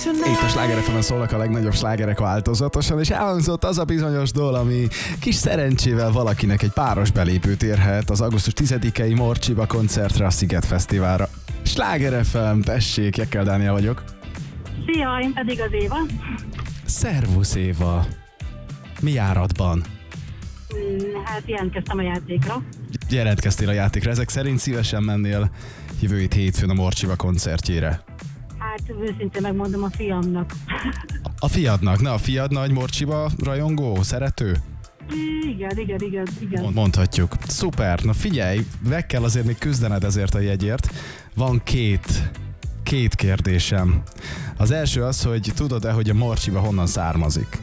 Itt a Sláger FM-en szólnak a legnagyobb slágerek változatosan, és elhangzott az a bizonyos dal, ami kis szerencsével valakinek egy páros belépőt érhet az augusztus 10-i Morcsiba koncertre, a Sziget Fesztiválra. Sláger FM, tessék, Jekkel Dániel vagyok. Szia, én pedig az Éva. Szervusz Éva. Mi járatban? Hát jelentkeztem a játékra. Jelentkeztél a játékra, ezek szerint szívesen mennél jövő hét hétfőn a Morcsiba koncertjére. Hát őszintén megmondom a fiamnak. A fiadnak? Na, a fiad nagy Morcsiba rajongó, szerető? Igen. Mondhatjuk. Szuper. Na figyelj, meg kell azért még küzdened ezért a jegyért. Van két kérdésem. Az első az, hogy tudod-e, hogy a Morcsiba honnan származik?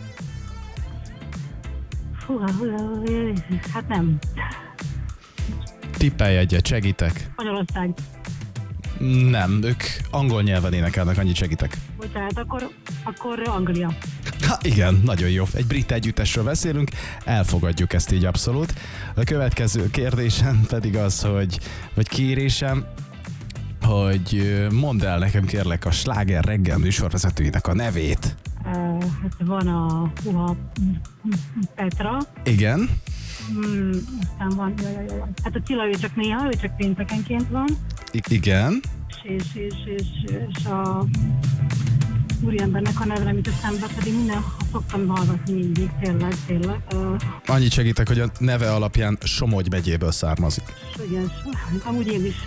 Hát nem. Tippelj egyet, segítek. Magyarország. Nem, ők angol nyelven énekelnek, annyit segítek. Tehát akkor Anglia. Ha igen, nagyon jó. Egy brit együttesről beszélünk, elfogadjuk ezt így abszolút. A következő kérdésem pedig az, vagy kérésem, hogy mondd el nekem kérlek a Sláger reggel műsorvezetőinek a nevét. Hát van a Petra. Igen. Aztán van, hát a Cilla, ő csak néha, ő csak péntekenként van. Igen. És a úriembernek a neve, amit eszembe, pedig minden szoktam hallgatni mindig, tényleg. Annyit segítek, hogy a neve alapján Somogy megyéből származik. Igen, amúgy én is.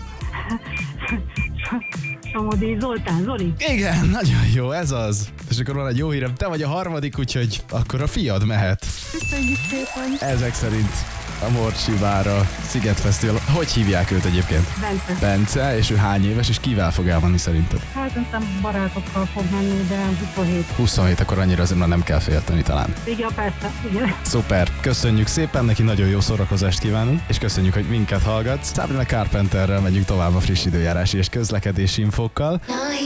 Somodi Zoli. Igen, nagyon jó, ez az. És akkor van egy jó hírem, te vagy a harmadik, úgyhogy akkor a fiad mehet. Köszönjük szépen. Ezek szerint a Morcsibára, Sziget Fesztivál. Hogy hívják őt egyébként? Bence, és ő hány éves, és kivel fog elmenni szerinted? Hát aztán barátokkal fog menni, de 27. 27, akkor annyira azért már nem kell félteni talán. Igen, persze, igen. Szuper, köszönjük szépen, neki nagyon jó szórakozást kívánunk, és köszönjük, hogy minket hallgatsz. Sabrina Carpenterrel megyünk tovább a friss időjárási és közlekedési infókkal.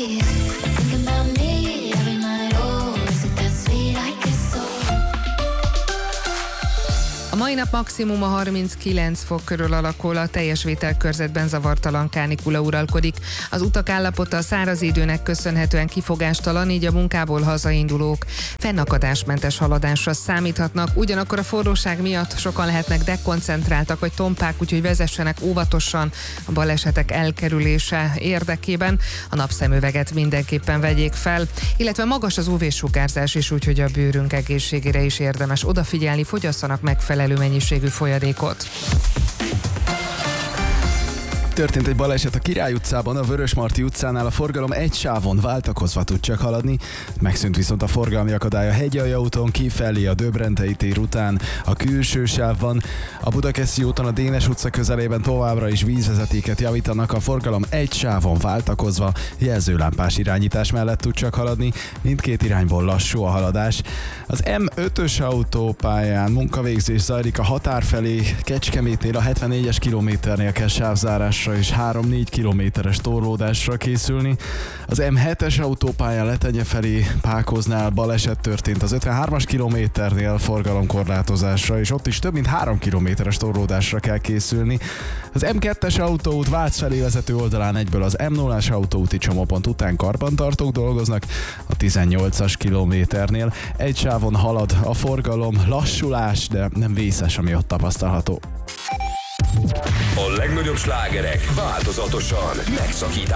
A mai nap maximum a 39 fok körül alakul, a teljes vételkörzetben zavartalan kánikula uralkodik. Az utak állapota a száraz időnek köszönhetően kifogástalan, így a munkából hazaindulók fennakadásmentes haladásra számíthatnak. Ugyanakkor a forróság miatt sokan lehetnek dekoncentráltak vagy tompák, úgyhogy vezessenek óvatosan a balesetek elkerülése érdekében. A napszemüveget mindenképpen vegyék fel, illetve magas az UV-sugárzás is, úgyhogy a bőrünk egészségére is érdemes odafigyelni, fogyasszanak megfelelő mennyiségű folyadékot. Történt egy baleset a Király utcában, a Vörösmarty utcánál, a forgalom egy sávon váltakozva tud csak haladni, megszűnt viszont a forgalmi akadály a Hegyalja úton kifelé a Döbrentei tér után, a külső sávban, a Budakeszi úton a Dénes utca közelében továbbra is vízvezetéket javítanak, a forgalom egy sávon váltakozva, jelzőlámpás irányítás mellett tud csak haladni, mindkét irányból lassú a haladás. Az M5-ös autópályán munkavégzés zajlik a határ felé, Kecskemétnél a 74-es kilométernél kell sávzárásra és 3-4 kilométeres torlódásra készülni. Az M7-es autópályán Letenye felé Pákoznál baleset történt az 53-as kilométernél forgalomkorlátozásra, és ott is több mint 3 kilométeres torlódásra kell készülni. Az M2-es autóút Vác felé vezető oldalán egyből az M0-as autóúti csomópont után karbantartók dolgoznak, a 18-as kilométernél egy sávon halad a forgalom, lassulás, de nem vészes, ami ott tapasztalható. A legnagyobb slágerek változatosan megszakítás.